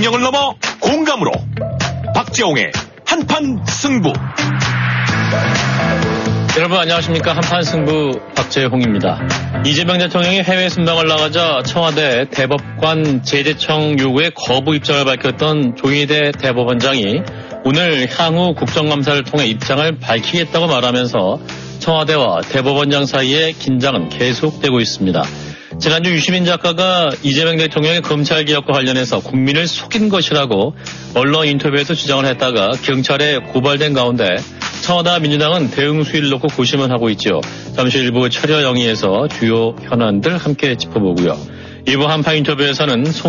이념을 넘어 공감으로 박재홍의 한판 승부. 여러분 안녕하십니까. 한판 승부 박재홍입니다. 이재명 대통령이 해외 순방을 나가자 청와대 대법관 제재청 요구에 거부 입장을 밝혔던 조희대 대법원장이 오늘 향후 국정감사를 통해 입장을 밝히겠다고 말하면서 청와대와 대법원장 사이의 긴장은 계속되고 있습니다. 지난주 유시민 작가가 이재명 대통령의 검찰개혁과 관련해서 국민을 속인 것이라고 언론 인터뷰에서 주장을 했다가 경찰에 고발된 가운데 청와대와 민주당은 대응 수위를 놓고 고심을 하고 있죠. 잠시 일부 철야 영의에서 주요 현안들 함께 짚어보고요. 일부 한파 인터뷰에서는